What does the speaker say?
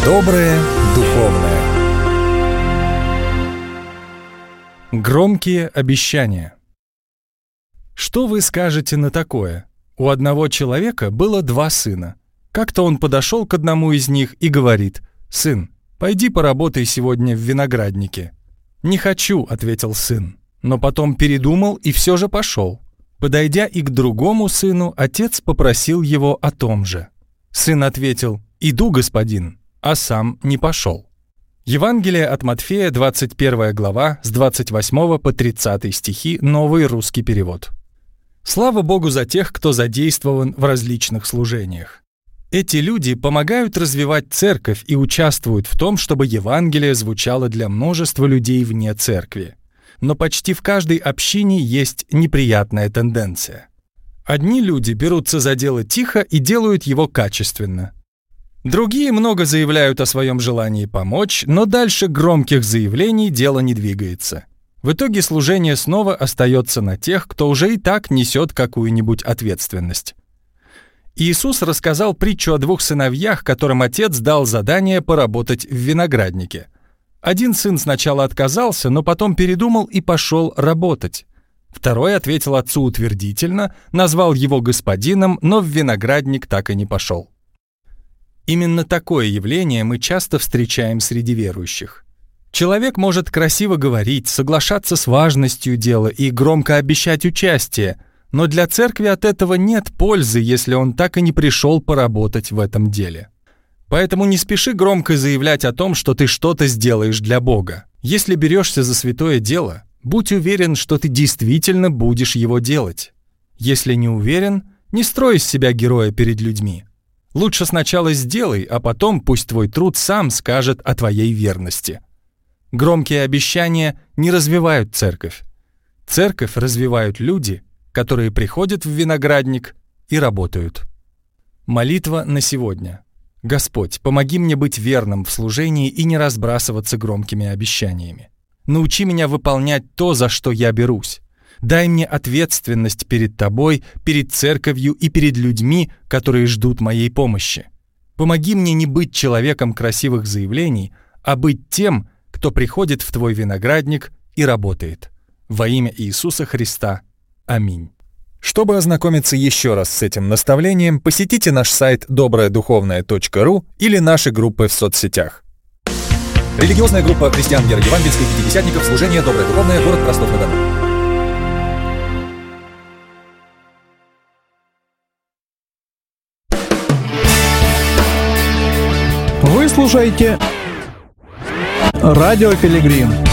Доброе духовное. Громкие обещания. Что вы скажете на такое? У одного человека было 2 сына. Как-то он подошел к одному из них и говорит: «Сын, пойди поработай сегодня в винограднике». «Не хочу», — ответил сын, но потом передумал и все же пошел. Подойдя и к другому сыну, отец попросил его о том же. Сын ответил: «Иду, господин», а сам не пошел. Евангелие от Матфея, 21 глава, с 28 по 30 стихи, новый русский перевод. Слава Богу за тех, кто задействован в различных служениях. Эти люди помогают развивать церковь и участвуют в том, чтобы Евангелие звучало для множества людей вне церкви. Но почти в каждой общине есть неприятная тенденция. Одни люди берутся за дело тихо и делают его качественно. Другие много заявляют о своем желании помочь, но дальше громких заявлений дело не двигается. В итоге служение снова остается на тех, кто уже и так несет какую-нибудь ответственность. Иисус рассказал притчу о 2 сыновьях, которым отец дал задание поработать в винограднике. Один сын сначала отказался, но потом передумал и пошел работать. Второй ответил отцу утвердительно, назвал его господином, но в виноградник так и не пошел. Именно такое явление мы часто встречаем среди верующих. Человек может красиво говорить, соглашаться с важностью дела и громко обещать участие, но для церкви от этого нет пользы, если он так и не пришел поработать в этом деле. Поэтому не спеши громко заявлять о том, что ты что-то сделаешь для Бога. Если берешься за святое дело, будь уверен, что ты действительно будешь его делать. Если не уверен, не строй из себя героя перед людьми. Лучше сначала сделай, а потом пусть твой труд сам скажет о твоей верности. Громкие обещания не развивают церковь. Церковь развивают люди, которые приходят в виноградник и работают. Молитва на сегодня. Господь, помоги мне быть верным в служении и не разбрасываться громкими обещаниями. Научи меня выполнять то, за что я берусь. Дай мне ответственность перед Тобой, перед церковью и перед людьми, которые ждут моей помощи. Помоги мне не быть человеком красивых заявлений, а быть тем, кто приходит в Твой виноградник и работает. Во имя Иисуса Христа. Аминь. Чтобы ознакомиться еще раз с этим наставлением, посетите наш сайт доброядуховное.ру или наши группы в соцсетях. Религиозная группа христиан веры евангельской пятидесятников, служение «Доброе духовное», город Ростов-на-Дону. Вы слушаете Радио Пилигрим.